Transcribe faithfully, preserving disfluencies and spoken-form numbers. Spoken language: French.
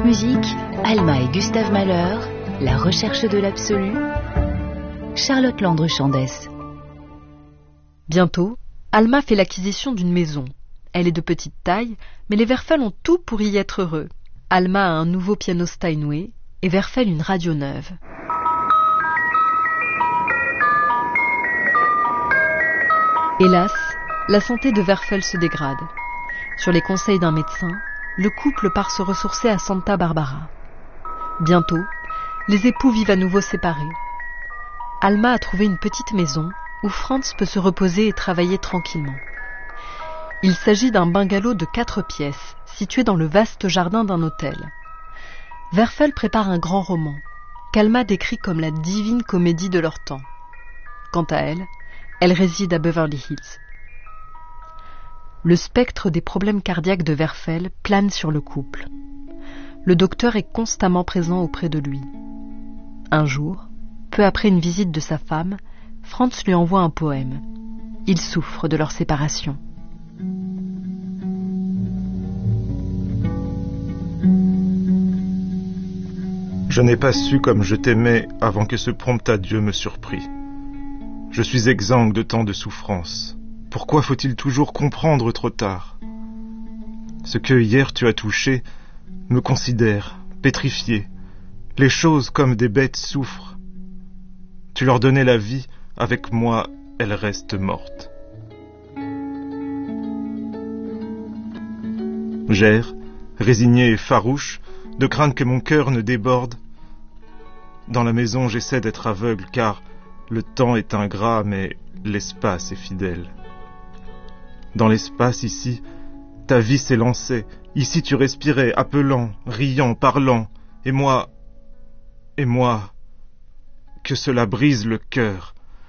France Musique, Alma et Gustave Mahler, la recherche de l'absolu, Charlotte Landre-Chandès. Bientôt, Alma fait l'acquisition d'une maison. Elle est de petite taille, mais les Werfel ont tout pour y être heureux. Alma a un nouveau piano Steinway et Werfel une radio neuve. Hélas, la santé de Werfel se dégrade. Sur les conseils d'un médecin, le couple part se ressourcer à Santa Barbara. Bientôt, les époux vivent à nouveau séparés. Alma a trouvé une petite maison où Franz peut se reposer et travailler tranquillement. Il s'agit d'un bungalow de quatre pièces, situé dans le vaste jardin d'un hôtel. Werfel prépare un grand roman, qu'Alma décrit comme la divine comédie de leur temps. Quant à elle, elle réside à Beverly Hills. Le spectre des problèmes cardiaques de Werfel plane sur le couple. Le docteur est constamment présent auprès de lui. Un jour, peu après une visite de sa femme, Franz lui envoie un poème. Il souffre de leur séparation. Je n'ai pas su comme je t'aimais avant que ce prompt adieu me surprît. Je suis exsangue de tant de souffrances. Pourquoi faut-il toujours comprendre trop tard? Ce que hier tu as touché me considère, pétrifié. Les choses comme des bêtes souffrent. Tu leur donnais la vie, avec moi, elles restent mortes. J'erre, résigné et farouche, de crainte que mon cœur ne déborde. Dans la maison, j'essaie d'être aveugle, car le temps est ingrat, mais l'espace est fidèle. Dans l'espace, ici, ta vie s'élançait. Ici, tu respirais, appelant, riant, parlant. Et moi, et moi, que cela brise le cœur.